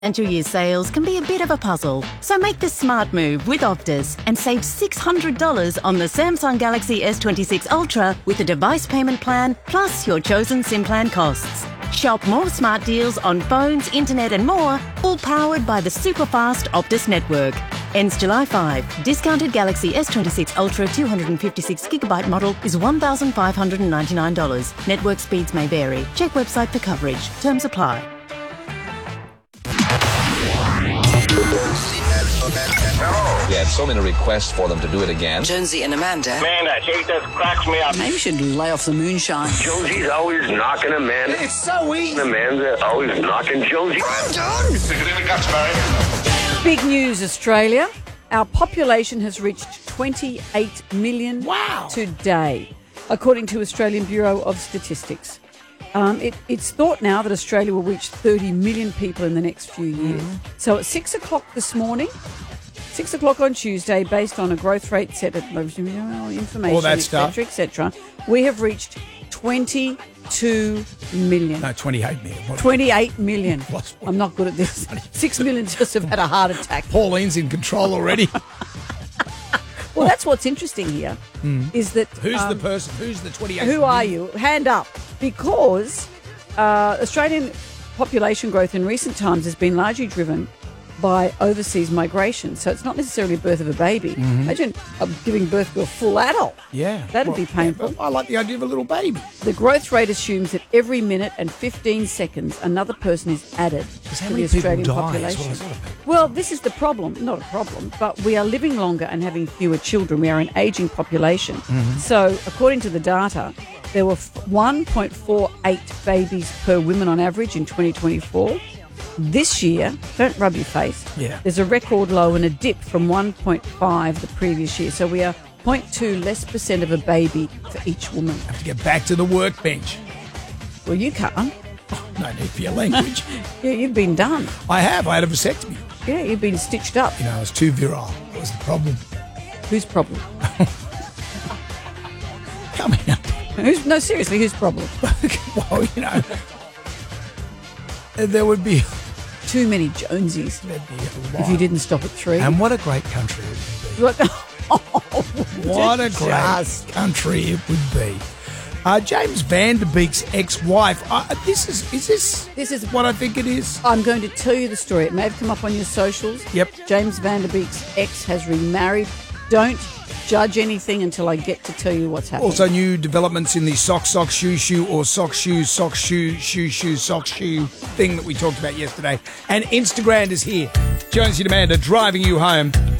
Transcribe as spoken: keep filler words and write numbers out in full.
Financial year sales can be a bit of a puzzle, so make the smart move with Optus and save six hundred dollars on the Samsung Galaxy S twenty-six Ultra with a device payment plan plus your chosen SIM plan costs. Shop more smart deals on phones, internet and more, all powered by the super-fast Optus network. Ends July fifth. Discounted Galaxy S twenty-six Ultra two hundred fifty-six gigabyte model is one thousand five hundred ninety-nine dollars. Network speeds may vary. Check website for coverage. Terms apply. We had so many requests for them to do it again. Jonesy and Amanda. Man, that shit just cracks me up. Maybe you should lay off the moonshine. Jonesy's always knocking Amanda. It's so easy. Amanda always knocking Jonesy. I'm done. Stick it in the guts, Barry. Big news, Australia. Our population has reached twenty-eight million Wow. today, according to Australian Bureau of Statistics. Um, it, it's thought now that Australia will reach thirty million people in the next few years. Mm-hmm. So at six o'clock this morning, six o'clock on Tuesday, based on a growth rate set at information, All that et stuff. cetera, et cetera, we have reached twenty-two million. No, twenty-eight million. What- twenty-eight million. Plus one. I'm not good at this. Six million just have had a heart attack. Pauline's in control already. Well, that's what's interesting here, is that... Who's um, the person? Who's the twenty-eight? Who are you? Hand up. Because uh, Australian population growth in recent times has been largely driven by overseas migration. So it's not necessarily birth of a baby. Imagine uh, giving birth to a full adult. Yeah. That'd Well, be painful. yeah, I like the idea of a little baby. The growth rate assumes that every minute and fifteen seconds another person is added how to many the people Australian die as well population. as other people? Well, this is the problem. Not a problem, but we are living longer and having fewer children. We are an ageing population. Mm-hmm. So, according to the data, there were one point four eight babies per woman on average in twenty twenty-four. This year, don't rub your face, Yeah. there's a record low and a dip from one point five the previous year. So we are zero point two less percent of a baby for each woman. Have to get back to the workbench. Well, you can't. No need for your language. Yeah, you've been done. I have. I had a vasectomy. Yeah, you've been stitched up. You know, I was too virile. That was the problem. Whose problem? Coming up. Who's, no, seriously, whose problem? Well, you know, there would be, Too many Jonesies there'd be a lot. if you didn't stop at three. And what a great country it would be. What, oh, What a just- great country it would be. Uh, James Van Der Beek's ex-wife. Uh, this is is this This is what I think it is? I'm going to tell you the story. It may have come up on your socials. Yep. James Van Der Beek's ex has remarried. Don't judge anything until I get to tell you what's happening. Also, new developments in the sock, sock, shoe, shoe, or sock, shoe, sock, shoe, shoe, shoe, sock, shoe thing that we talked about yesterday. And Instagram is here. Jonesy and Amanda driving you home.